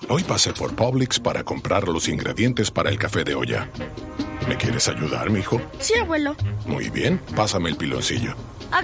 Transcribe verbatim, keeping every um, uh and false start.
Hoy pasé por Publix para comprar los ingredientes para el café de olla. ¿Me quieres ayudar, mijo? Sí, abuelo. Muy bien, pásame el piloncillo.